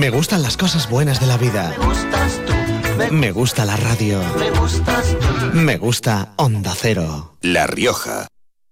Me gustan las cosas buenas de la vida. Me gustas tú. Me gusta la radio. Me gustas tú. Me gusta Onda Cero. La Rioja.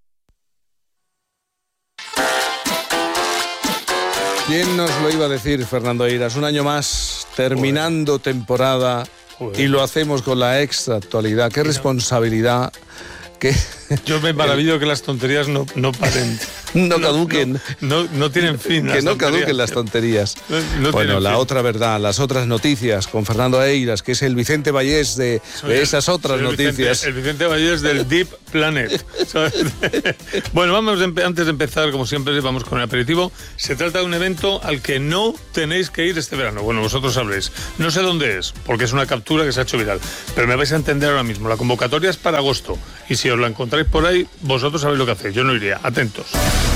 ¿Quién nos lo iba a decir, Fernando Eiras? Un año más, terminando temporada, y lo hacemos con la extra actualidad. ¡Qué responsabilidad! Yo me maravillo que las tonterías no paren. No caduquen. No tienen fin. Que no caduquen las tonterías. Bueno, la otra verdad, las otras noticias con Fernando Eiras, que es el Vicente Vallés de esas otras noticias. El Vicente Vallés del Deep Planet. Bueno, antes de empezar, como siempre, vamos con el aperitivo. Se trata de un evento al que no tenéis que ir este verano. Bueno, vosotros sabréis. No sé dónde es, porque es una captura que se ha hecho viral. Pero me vais a entender ahora mismo. La convocatoria es para agosto. Y si os la encontráis por ahí, vosotros sabéis lo que hacéis. Yo no iría. Atentos.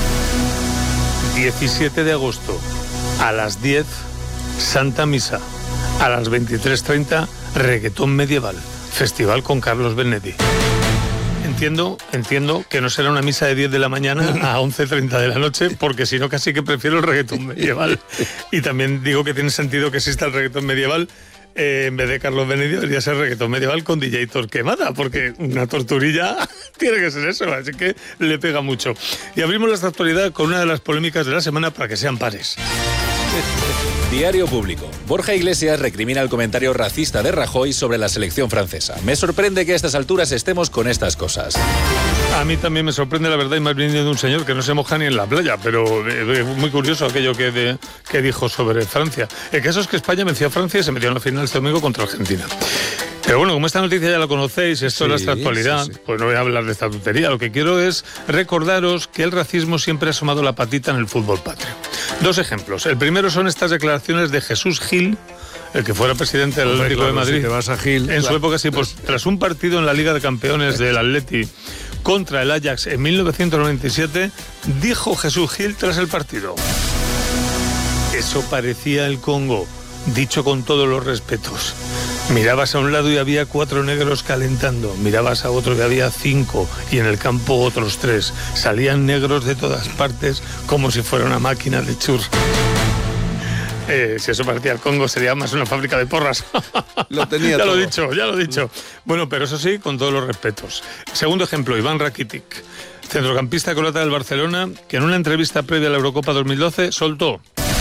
17 de agosto, a las 10, Santa Misa. A las 23:30, Reggaetón Medieval. Festival con Carlos Bennetti. Entiendo que no será una misa de 10 de la mañana a 11:30 de la noche, porque si no casi que prefiero el reggaetón medieval. Y también digo que tiene sentido que exista el reggaetón medieval. En vez de Carlos Benedito debería ser reggaetón medieval con DJ Torquemada, porque una torturilla tiene que ser eso, así que le pega mucho. Y abrimos la actualidad con una de las polémicas de la semana para que sean pares. Diario Público. Borja Iglesias recrimina el comentario racista de Rajoy sobre la selección francesa. Me sorprende que a estas alturas estemos con estas cosas. A mí también me sorprende, la verdad, y más bien de un señor que no se moja ni en la playa, pero es muy curioso aquello que dijo sobre Francia. El caso es que España venció a Francia y se metió en la final este domingo contra Argentina. Pero bueno, como esta noticia ya la conocéis, esto es nuestra actualidad, pues no voy a hablar de esta tontería. Lo que quiero es recordaros que el racismo siempre ha asomado la patita en el fútbol patrio. Dos ejemplos. El primero son estas declaraciones de Jesús Gil, el que fuera presidente del Atlético de Madrid. Si te vas a Gil, en su época, sí, pues tras un partido en la Liga de Campeones del Atleti contra el Ajax en 1997, dijo Jesús Gil tras el partido: eso parecía el Congo, dicho con todos los respetos. Mirabas a un lado y había 4 negros calentando, mirabas a otro y había 5, y en el campo otros 3. Salían negros de todas partes como si fuera una máquina de churro. Si eso parecía el Congo, sería más una fábrica de porras. Lo tenía ya todo. Ya lo he dicho. Bueno, pero eso sí, con todos los respetos. Segundo ejemplo, Iván Rakitic, centrocampista croata del Barcelona, que en una entrevista previa a la Eurocopa 2012 soltó: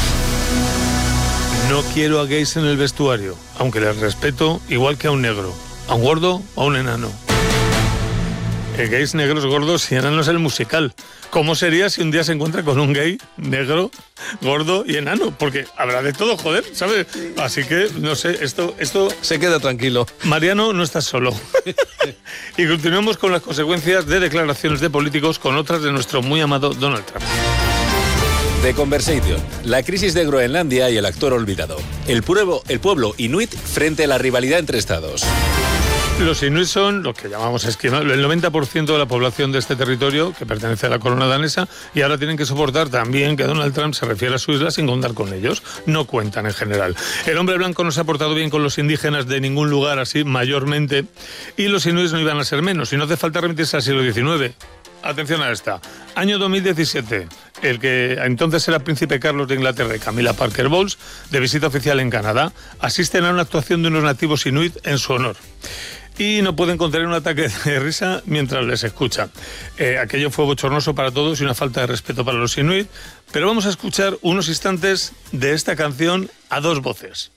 no quiero a gays en el vestuario, aunque les respeto igual que a un negro, a un gordo o a un enano. Gays, negros, gordos y enanos el musical. ¿Cómo sería si un día se encuentra con un gay, negro, gordo y enano? Porque habrá de todo, joder, ¿sabes? Así que, no sé, esto... Se queda tranquilo. Mariano, no estás solo. Y continuamos con las consecuencias de declaraciones de políticos con otras de nuestro muy amado Donald Trump. The Conversation, la crisis de Groenlandia y el actor olvidado. El pueblo inuit frente a la rivalidad entre estados. Los inuit son lo que llamamos esquimales, el 90% de la población de este territorio que pertenece a la corona danesa, y ahora tienen que soportar también que Donald Trump se refiere a su isla sin contar con ellos. No cuentan en general. El hombre blanco no se ha portado bien con los indígenas de ningún lugar así mayormente, y los inuits no iban a ser menos, y no hace falta remitirse al siglo XIX. Atención a esta. Año 2017. El que entonces era príncipe Carlos de Inglaterra y Camilla Parker Bowles, de visita oficial en Canadá, asisten a una actuación de unos nativos inuit en su honor. Y no pueden contener un ataque de risa mientras les escuchan. Aquello fue bochornoso para todos y una falta de respeto para los inuit, pero vamos a escuchar unos instantes de esta canción a dos voces.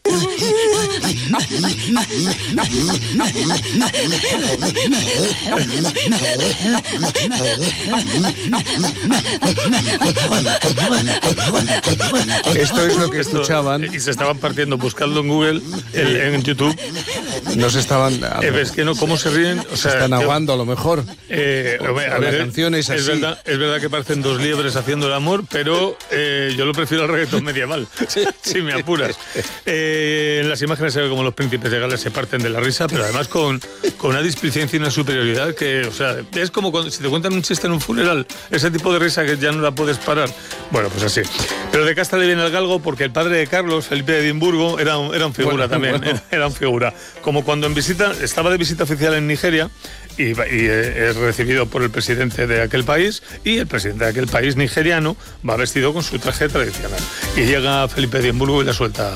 Esto es lo que escuchaban. Y se estaban partiendo, buscando en Google, en YouTube. No se estaban... Es que no, ¿cómo se ríen? O sea, están aguando a lo mejor. La canción es así. Es verdad que parecen dos liebres haciendo el amor, pero yo lo prefiero al reggaetón medieval, si me apuras. En las imágenes se ve como los príncipes de Gales se parten de la risa, pero además con una displicencia y una superioridad que, o sea, es como cuando, si te cuentan un chiste en un funeral, ese tipo de risa que ya no la puedes parar. Bueno, pues así. Pero de casta le viene el galgo porque el padre de Carlos, Felipe de Edimburgo, era un figura también. Era un figura. Como como cuando estaba de visita oficial en Nigeria y es recibido por el presidente de aquel país, y el presidente de aquel país nigeriano va vestido con su traje tradicional. Y llega Felipe de Edimburgo y le suelta: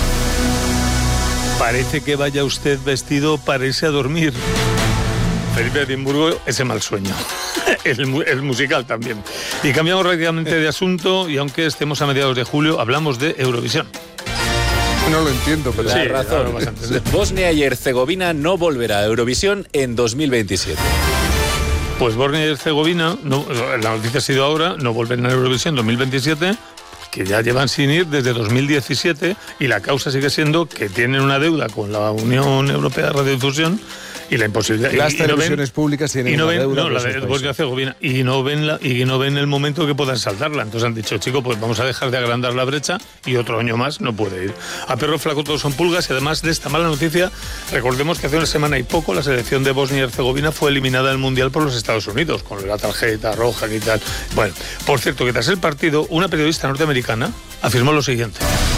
parece que vaya usted vestido para irse a dormir. Felipe de Edimburgo, ese mal sueño. El musical también. Y cambiamos rápidamente de asunto, y aunque estemos a mediados de julio, hablamos de Eurovisión. No lo entiendo, pero la razón. Bosnia y Herzegovina no volverá a Eurovisión en 2027. Pues Bosnia y Herzegovina, la noticia ha sido ahora, no vuelven a Eurovisión en 2027, que ya llevan sin ir desde 2017, y la causa sigue siendo que tienen una deuda con la Unión Europea de Radiodifusión y la imposibilidad. Las televisiones públicas tienen una deuda. No, la de Bosnia y Herzegovina. Y no ven el momento que puedan saltarla. Entonces han dicho, chico, pues vamos a dejar de agrandar la brecha, y otro año más no puede ir. A perro flaco todos son pulgas, y además de esta mala noticia, recordemos que hace una semana y poco la selección de Bosnia y Herzegovina fue eliminada del Mundial por los Estados Unidos, con la tarjeta roja y tal. Bueno, por cierto, que tras el partido, una periodista norteamericana afirmó lo siguiente: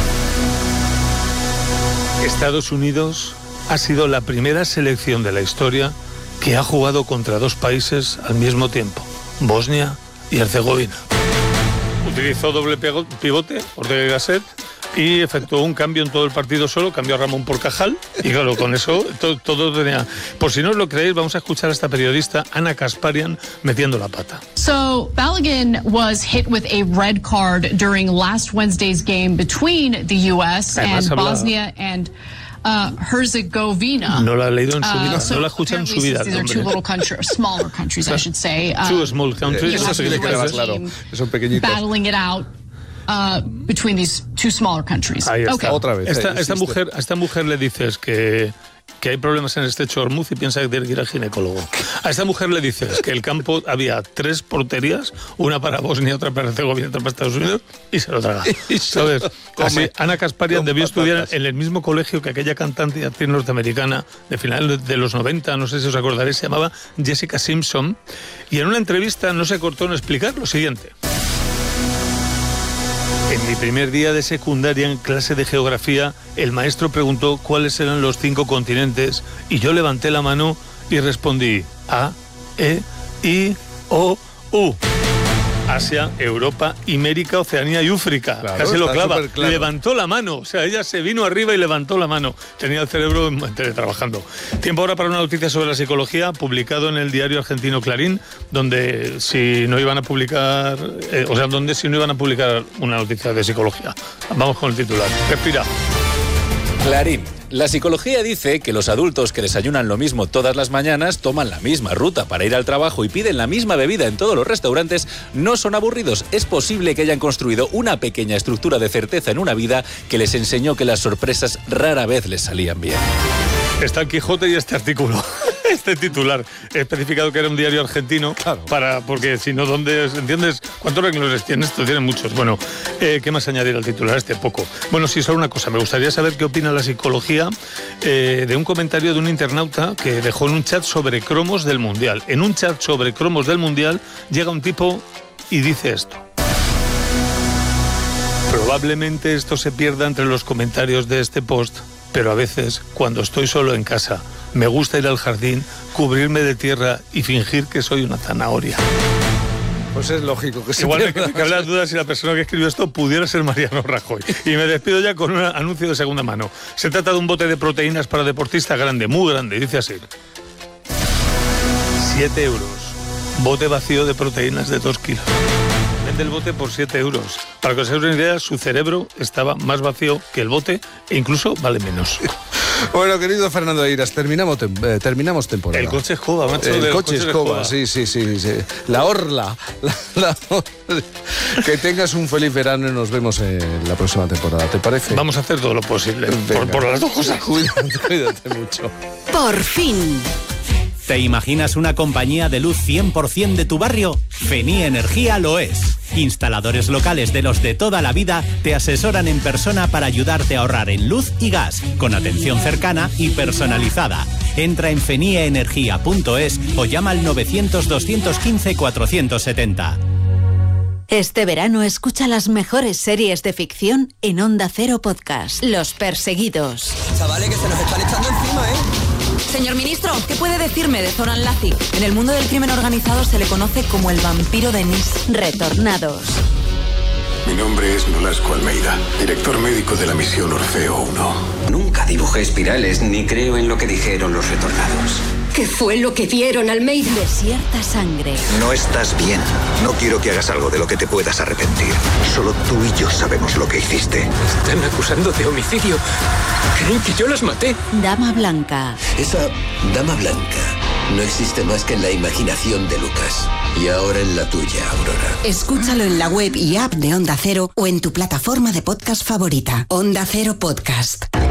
Estados Unidos ha sido la primera selección de la historia que ha jugado contra dos países al mismo tiempo, Bosnia y Herzegovina. Utilizó doble pivote, Ortega y Gasset, y efectuó un cambio en todo el partido solo, cambió a Ramón por Cajal, y claro, con eso todo tenía... Por si no os lo creéis, vamos a escuchar a esta periodista, Ana Kasparian, metiendo la pata. So, Balogun was hit with a red card during last Wednesday's game between the U.S. and Bosnia and Herzegovina. No la ha leído en su vida, no la ha escuchado en su vida. These are two little countries, smaller countries, I should say. Two small countries. Eso sí que queda más claro. Son pequeñitos. Battling it out between these two smaller countries. Ahí está. Okay. Otra vez. A esta mujer le dices que hay problemas en el estrecho de Hormuz y piensa que tiene que ir al ginecólogo. A esta mujer le dices que el campo había 3 porterías, una para Bosnia, otra para Herzegovina, otra para Estados Unidos, y se lo traga. ¿Sabes? Así, Ana Kasparian debió estudiar en el mismo colegio que aquella cantante y actriz norteamericana de finales de los 90, no sé si os acordaréis, se llamaba Jessica Simpson, y en una entrevista no se cortó en explicar lo siguiente: en mi primer día de secundaria en clase de geografía, el maestro preguntó cuáles eran los 5 continentes, y yo levanté la mano y respondí: A, E, I, O, U. Asia, Europa, América, Oceanía y África. Claro, casi lo clava. Claro. Levantó la mano, o sea, ella se vino arriba y levantó la mano. Tenía el cerebro teletrabajando. Tiempo ahora para una noticia sobre la psicología, publicado en el diario argentino Clarín, donde si no iban a publicar una noticia de psicología. Vamos con el titular. Respira. Clarín. La psicología dice que los adultos que desayunan lo mismo todas las mañanas, toman la misma ruta para ir al trabajo y piden la misma bebida en todos los restaurantes, no son aburridos. Es posible que hayan construido una pequeña estructura de certeza en una vida que les enseñó que las sorpresas rara vez les salían bien. Está el Quijote y este artículo, este titular. He especificado que era un diario argentino, claro, porque si no, ¿dónde? ¿Entiendes? ¿Cuántos renglones tiene esto? Tiene muchos. Bueno, ¿qué más añadir al titular? Poco. Bueno, sí, solo una cosa. Me gustaría saber qué opina la psicología de un comentario de un internauta que dejó en un chat sobre cromos del Mundial. En un chat sobre cromos del Mundial llega un tipo y dice esto: probablemente esto se pierda entre los comentarios de este post, pero a veces, cuando estoy solo en casa, me gusta ir al jardín, cubrirme de tierra y fingir que soy una zanahoria. Pues es lógico que se Igual pierda. me cabe la duda si la persona que escribió esto pudiera ser Mariano Rajoy. Y me despido ya con un anuncio de segunda mano. Se trata de un bote de proteínas para deportista grande, muy grande, dice así: 7 euros. Bote vacío de proteínas de 2 kilos. Vende el bote por 7 euros. Para que os hagáis una idea, su cerebro estaba más vacío que el bote e incluso vale menos. Bueno, querido Fernando Eiras, terminamos temporada. El coche escoba, macho. El coche escoba, sí. La orla. Que tengas un feliz verano y nos vemos en la próxima temporada, ¿te parece? Vamos a hacer todo lo posible por las dos cosas. Cuídate mucho. Por fin. ¿Te imaginas una compañía de luz 100% de tu barrio? Fenie Energía lo es. Instaladores locales de los de toda la vida te asesoran en persona para ayudarte a ahorrar en luz y gas, con atención cercana y personalizada. Entra en fenieenergia.es o llama al 900 215 470. Este verano escucha las mejores series de ficción en Onda Cero Podcast. Los Perseguidos. Chavales, que se nos están echando encima, ¿eh? Señor ministro, ¿qué puede decirme de Zoran Lazic? En el mundo del crimen organizado se le conoce como el vampiro de Nis. Retornados. Mi nombre es Nolasco Almeida, director médico de la misión Orfeo 1. Nunca dibujé espirales ni creo en lo que dijeron los retornados. ¿Qué fue lo que vieron, Almeida? Desierta sangre. No estás bien. No quiero que hagas algo de lo que te puedas arrepentir. Solo tú y yo sabemos lo que hiciste. Están acusando de homicidio. Creen que yo los maté. Dama Blanca. Esa Dama Blanca no existe más que en la imaginación de Lucas. Y ahora en la tuya, Aurora. Escúchalo en la web y app de Onda Cero o en tu plataforma de podcast favorita. Onda Cero Podcast.